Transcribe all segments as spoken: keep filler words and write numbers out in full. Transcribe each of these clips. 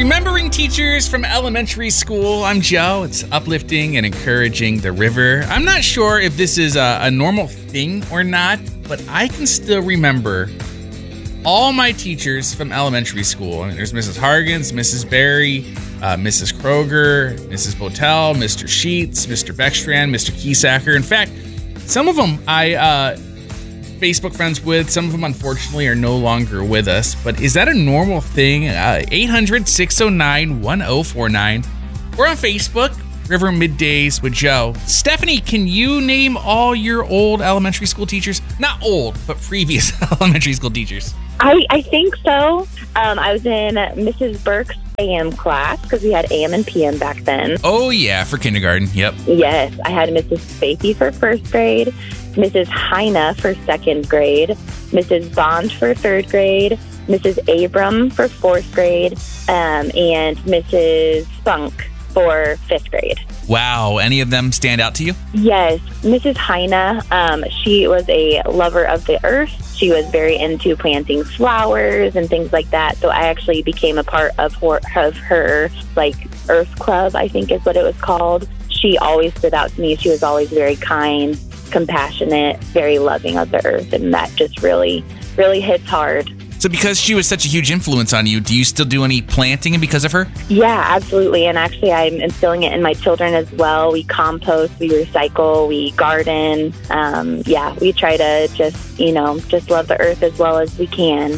Remembering teachers from elementary school. I'm Joe. It's uplifting and encouraging the river. I'm not sure if this is a, a normal thing or not, but I can still remember all my teachers from elementary school. I mean, there's Missus Hargens, Missus Berry, uh, Missus Kroger, Missus Botel, Mister Sheets, Mister Beckstrand, Mister Kiesacker. In fact, some of them I uh, Facebook friends with. Some of them, unfortunately, are no longer with us. But is that a normal thing? Uh, eight hundred, six oh nine, one oh four nine. We're on Facebook, River Middays with Joe. Stephanie, can you name all your old elementary school teachers? Not old, but previous elementary school teachers. I, I think so. Um, I was in Missus Burke's A M class because we had A M and P M back then. Oh, yeah, for kindergarten. Yep. Yes, I had Missus Spacey for first grade, Missus Heine for second grade, Missus Bond for third grade, Missus Abram for fourth grade, um, and Missus Spunk for fifth grade. Wow. Any of them stand out to you? Yes. Missus Heine, um, she was a lover of the earth. She was very into planting flowers and things like that. So I actually became a part of her, of her like Earth Club, I think is what it was called. She always stood out to me. She was always very kind, compassionate, very loving of the earth. And that just really, really hits hard. So because she was such a huge influence on you, do you still do any planting because of her? Yeah, absolutely. And actually, I'm instilling it in my children as well. We compost, we recycle, we garden. Um, yeah, we try to just, you know, just love the earth as well as we can.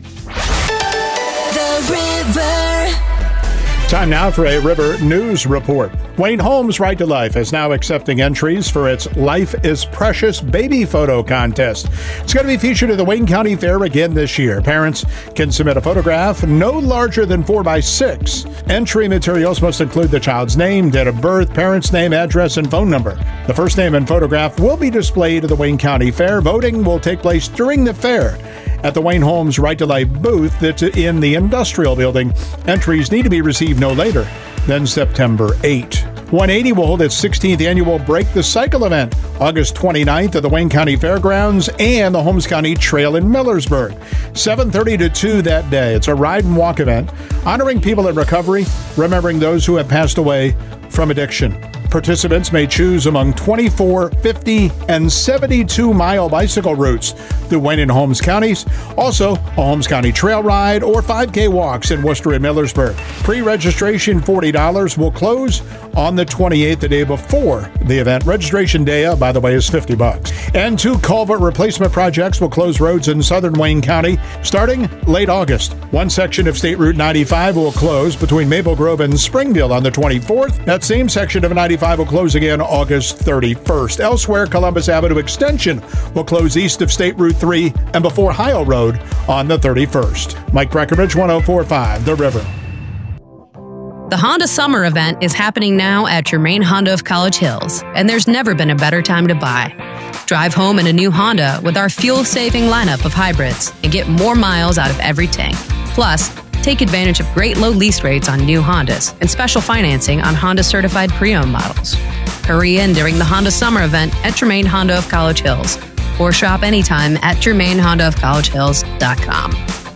The River. Time now for a River News Report. Wayne Holmes Right to Life is now accepting entries for its Life is Precious baby photo contest. It's going to be featured at the Wayne County Fair again this year. Parents can submit a photograph no larger than four by six. Entry materials must include the child's name, date of birth, parent's name, address, and phone number. The first name and photograph will be displayed at the Wayne County Fair. Voting will take place during the fair at the Wayne Holmes Right to Life booth that's in the Industrial Building. Entries need to be received no later than September eighth. one eighty will hold its sixteenth annual Break the Cycle event August twenty-ninth at the Wayne County Fairgrounds and the Holmes County Trail in Millersburg. seven thirty to two that day. It's a ride and walk event honoring people in recovery, remembering those who have passed away from addiction. Participants may choose among twenty-four, fifty, and seventy-two mile bicycle routes through Wayne and Holmes counties. Also, a Holmes County trail ride or five K walks in Worcester and Millersburg. Pre-registration forty dollars will close on the twenty-eighth, the day before the event. Registration day, by the way, is fifty bucks. And two culvert replacement projects will close roads in southern Wayne County starting late August. One section of State Route ninety-five will close between Maple Grove and Springfield on the twenty-fourth. That same section of ninety-five will close again August thirty-first. Elsewhere, Columbus Avenue Extension will close east of State Route three and before Heil Road on the thirty-first. Mike Breckenridge, one oh four point five, The River. The Honda Summer event is happening now at Germain Honda of College Hills, and there's never been a better time to buy. Drive home in a new Honda with our fuel-saving lineup of hybrids and get more miles out of every tank. Plus, take advantage of great low lease rates on new Hondas and special financing on Honda-certified pre-owned models. Hurry in during the Honda Summer event at Germain Honda of College Hills, or shop anytime at germain honda of college hills dot com.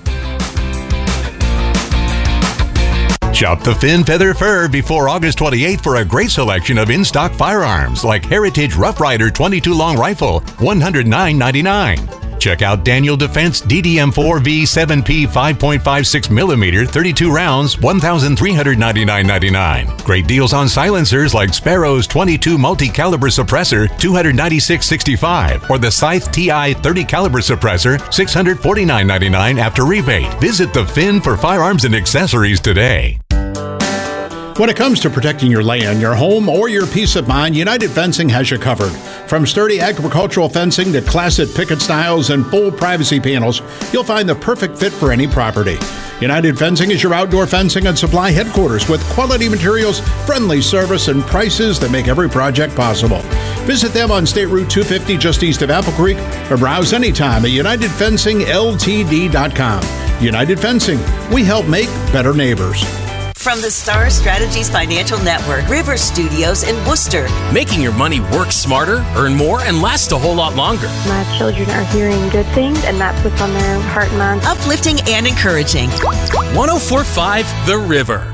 Shop the Finn Feather Fur before August twenty-eighth for a great selection of in-stock firearms like Heritage Rough Rider twenty-two Long Rifle, one hundred nine ninety-nine. Check out Daniel Defense D D M four V seven P five point five six millimeter thirty-two rounds, one thousand three hundred ninety-nine ninety-nine. Great deals on silencers like Sparrow's twenty-two multi-caliber suppressor, two hundred ninety-six sixty-five, or the Scythe T I thirty caliber suppressor, six hundred forty-nine ninety-nine after rebate. Visit the Finn for firearms and accessories today. When it comes to protecting your land, your home, or your peace of mind, United Fencing has you covered. From sturdy agricultural fencing to classic picket styles and full privacy panels, you'll find the perfect fit for any property. United Fencing is your outdoor fencing and supply headquarters with quality materials, friendly service, and prices that make every project possible. Visit them on State Route two fifty just east of Apple Creek or browse anytime at united fencing l t d dot com. United Fencing, we help make better neighbors. From the Star Strategies Financial Network, River Studios in Worcester. Making your money work smarter, earn more, and last a whole lot longer. My children are hearing good things, and that's what's on their heart and mind. Uplifting and encouraging. one oh four point five The River.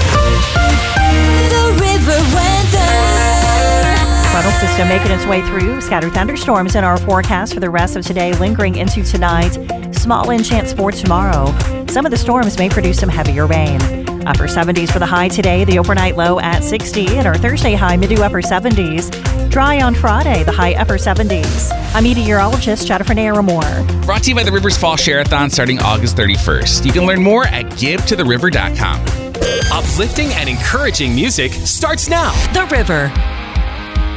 The River weather. Frontal system making its way through. Scattered thunderstorms in our forecast for the rest of today, lingering into tonight. Small in chance for tomorrow. Some of the storms may produce some heavier rain. Upper seventies for the high today, the overnight low at sixty, and our Thursday high mid to upper seventies. Dry on Friday, the high upper seventies. I'm meteorologist Jennifer Naramore. Brought to you by the Rivers Fall Share-a-thon starting August thirty-first. You can learn more at give to the river dot com. Uplifting and encouraging music starts now. The River.